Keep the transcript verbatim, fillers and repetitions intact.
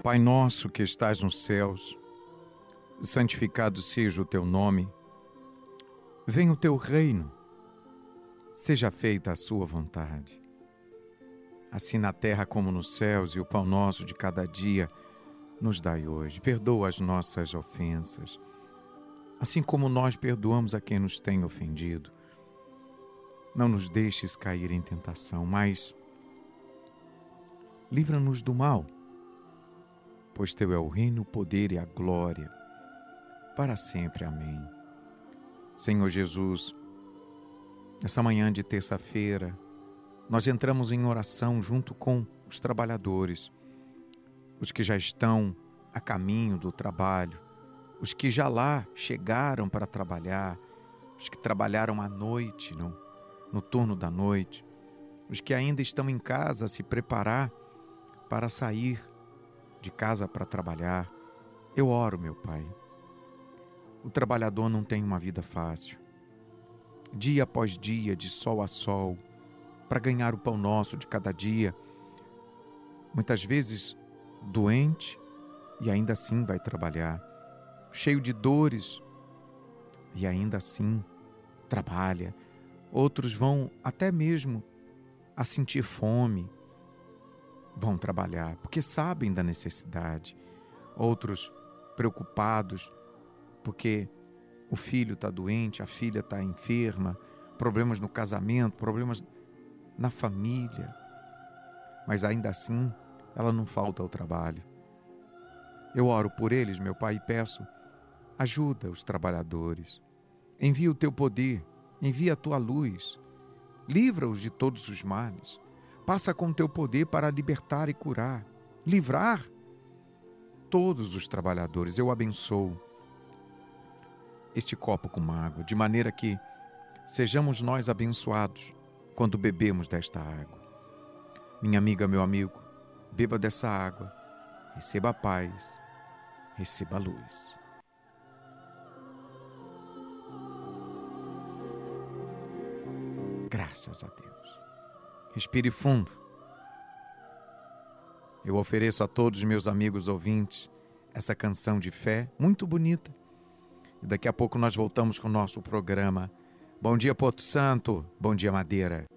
Pai nosso que estás nos céus, santificado seja o teu nome. Venha o teu reino, seja feita a sua vontade, assim na terra como nos céus, e o pão nosso de cada dia nos dai hoje. Perdoa as nossas ofensas, assim como nós perdoamos a quem nos tem ofendido. Não nos deixes cair em tentação, mas livra-nos do mal, pois teu é o reino, o poder e a glória, para sempre. Amém. Senhor Jesus, nessa manhã de terça-feira, nós entramos em oração junto com os trabalhadores, os que já estão a caminho do trabalho, os que já lá chegaram para trabalhar, os que trabalharam à noite, no, no turno da noite, os que ainda estão em casa a se preparar para sair de casa para trabalhar. Eu oro, meu Pai. O trabalhador não tem uma vida fácil. Dia após dia, de sol a sol, para ganhar o pão nosso de cada dia. Muitas vezes doente e ainda assim vai trabalhar. Cheio de dores e ainda assim trabalha. Outros vão até mesmo a sentir fome, vão trabalhar porque sabem da necessidade. Outros preocupados porque o filho está doente, a filha está enferma, problemas no casamento, problemas na família, mas ainda assim ela não falta ao trabalho. Eu oro por eles, meu Pai, e peço, ajuda os trabalhadores, envia o teu poder, envia a tua luz, livra-os de todos os males, passa com o teu poder para libertar e curar, livrar todos os trabalhadores. Eu abençoo este copo com água, de maneira que sejamos nós abençoados quando bebemos desta água. Minha amiga, meu amigo, beba dessa água, receba a paz, receba a luz. Graças a Deus. Respire fundo. Eu ofereço a todos os meus amigos ouvintes essa canção de fé muito bonita. E daqui a pouco nós voltamos com o nosso programa. Bom dia, Porto Santo. Bom dia, Madeira.